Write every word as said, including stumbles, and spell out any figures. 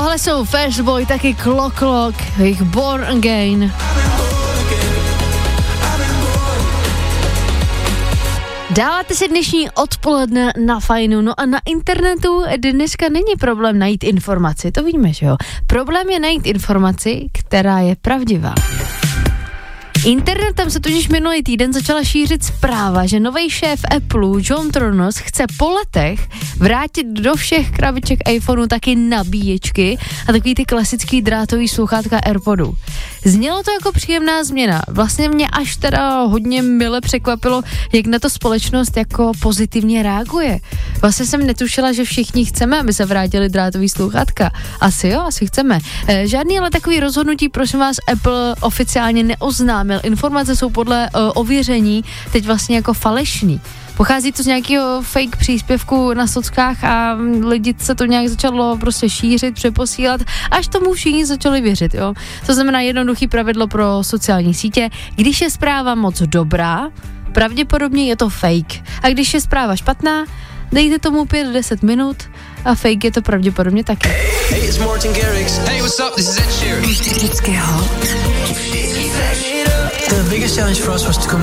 Tohle jsou Fast Boy, taky Clock Clock, jejich Born Again. Dáváte si dnešní odpoledne na fajnu, no a na internetu dneska není problém najít informaci, to víme, že jo. Problém je najít informaci, která je pravdivá. Internetem se totiž minulý týden začala šířit zpráva, že nový šéf Apple, John Tronos, chce po letech vrátit do všech krabiček iPhoneu taky nabíječky a takový ty klasický drátový sluchátka AirPodů. Znělo to jako příjemná změna. Vlastně mě až teda hodně mile překvapilo, jak na to společnost jako pozitivně reaguje. Vlastně jsem netušila, že všichni chceme, aby se vrátili drátový sluchátka. Asi jo, asi chceme. E, žádný ale takový rozhodnutí, prosím vás, Apple oficiálně neoznámil. Informace jsou podle uh, ověření teď vlastně jako falešný. Pochází to z nějakého fake příspěvku na sockách a lidi se to nějak začalo prostě šířit, přeposílat, až tomu všichni začali věřit, jo. To znamená jednoduchý pravidlo pro sociální sítě. Když je zpráva moc dobrá, pravděpodobně je to fake. A když je zpráva špatná, dejte tomu pět deset minut a fake je to pravděpodobně taky. Hey, it's Martin Garrix. Hey, what's up? This is Ed Sheeran. Vždycky hot. The biggest challenge for us was to come